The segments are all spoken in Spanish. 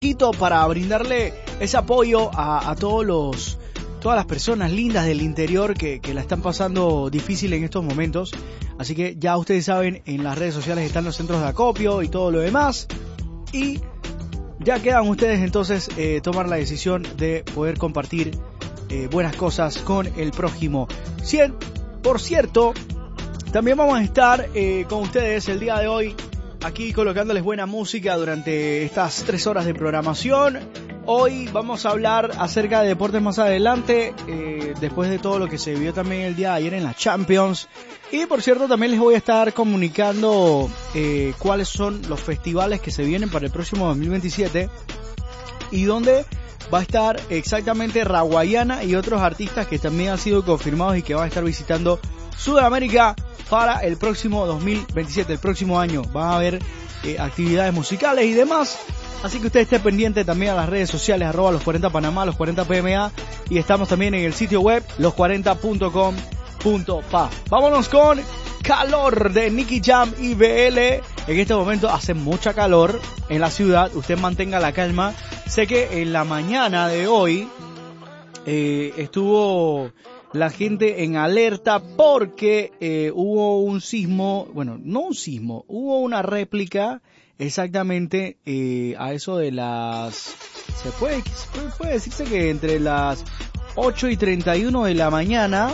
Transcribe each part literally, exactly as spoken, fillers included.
para brindarle ese apoyo a, a todos los todas las personas lindas del interior que, que la están pasando difícil en estos momentos. Así que ya ustedes saben, en las redes sociales están los centros de acopio y todo lo demás, y ya quedan ustedes entonces eh, tomar la decisión de poder compartir eh, buenas cosas con el prójimo. Cien, por cierto, también vamos a estar eh, con ustedes el día de hoy aquí colocándoles buena música durante estas tres horas de programación. Hoy vamos a hablar acerca de deportes más adelante, eh, después de todo lo que se vio también el día de ayer en la Champions. Y por cierto, también les voy a estar comunicando eh, cuáles son los festivales que se vienen para el próximo dos mil veintisiete y dónde va a estar exactamente Raguayana y otros artistas que también han sido confirmados y que van a estar visitando Sudamérica para el próximo dos mil veintisiete, el próximo año. Van a haber eh, actividades musicales y demás. Así que usted esté pendiente también a las redes sociales, arroba los cuarenta Panamá, los cuarenta P M A. Y estamos también en el sitio web, los cuarenta punto com punto pa. Vámonos con Calor de Nicky Jam y B L. En este momento hace mucha calor en la ciudad. Usted mantenga la calma. Sé que en la mañana de hoy eh, estuvo la gente en alerta porque eh, hubo un sismo, bueno, no un sismo, hubo una réplica exactamente eh, a eso de las, se puede, puede decirse que entre las ocho y treinta y uno de la mañana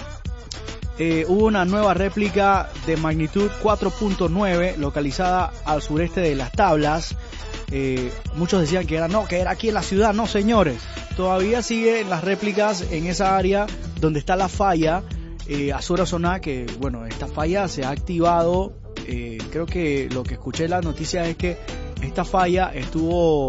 eh, hubo una nueva réplica de magnitud cuatro punto nueve localizada al sureste de Las Tablas. Eh, muchos decían que era no, que era aquí en la ciudad. No, señores, todavía siguen las réplicas en esa área donde está la falla eh, Azura Soná, que bueno, esta falla se ha activado. Eh, creo que lo que escuché en la noticia es que esta falla estuvo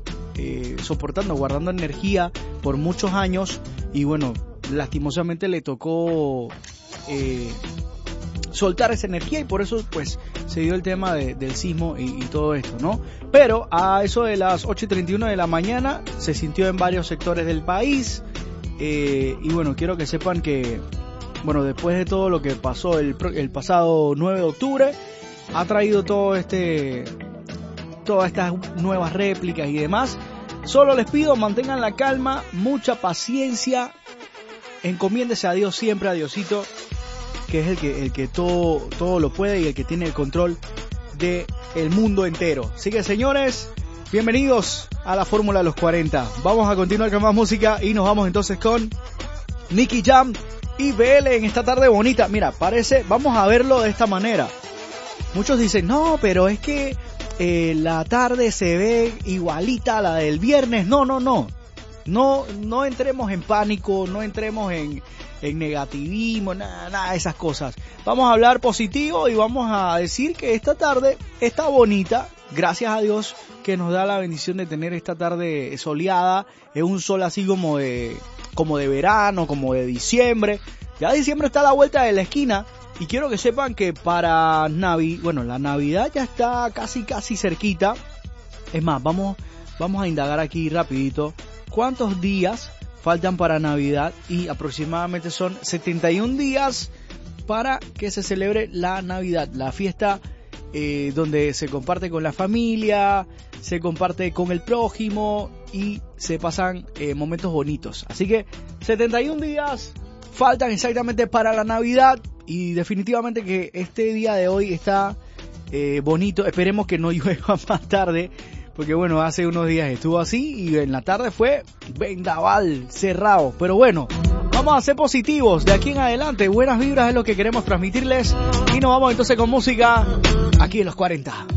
eh, soportando, guardando energía por muchos años y bueno, lastimosamente le tocó eh, soltar esa energía y por eso pues se dio el tema de, del sismo y, y todo esto, ¿no? Pero a eso de las ocho y treinta y uno de la mañana se sintió en varios sectores del país eh, y bueno, quiero que sepan que bueno, después de todo lo que pasó el, el pasado nueve de octubre, ha traído todo este, todas estas nuevas réplicas y demás. Solo les pido, mantengan la calma, mucha paciencia, encomiéndese a Dios siempre, a Diosito, que es el que, el que todo, todo lo puede y el que tiene el control de el mundo entero. Así que, señores, bienvenidos a la Fórmula de los cuarenta. Vamos a continuar con más música y nos vamos entonces con Nicky Jam y B L en esta tarde bonita. Mira, parece, vamos a verlo de esta manera. Muchos dicen, no, pero es que eh, la tarde se ve igualita a la del viernes. No, no, no. No, no entremos en pánico, no entremos en, en negativismo, nada, nada de esas cosas. Vamos a hablar positivo y vamos a decir que esta tarde está bonita. Gracias a Dios que nos da la bendición de tener esta tarde soleada. Es un sol así como de... como de verano, como de diciembre. Ya diciembre está a la vuelta de la esquina y quiero que sepan que para Navi, bueno, la Navidad ya está casi casi cerquita. Es más, vamos vamos a indagar aquí rapidito cuántos días faltan para Navidad y aproximadamente son setenta y un días para que se celebre la Navidad, la fiesta eh, donde se comparte con la familia, se comparte con el prójimo y se pasan eh, momentos bonitos. Así que setenta y un días faltan exactamente para la Navidad y definitivamente que este día de hoy está eh, bonito. Esperemos que no llueva más tarde porque bueno, hace unos días estuvo así y en la tarde fue vendaval cerrado. Pero bueno, vamos a ser positivos de aquí en adelante. Buenas vibras es lo que queremos transmitirles y nos vamos entonces con música aquí en los cuarenta.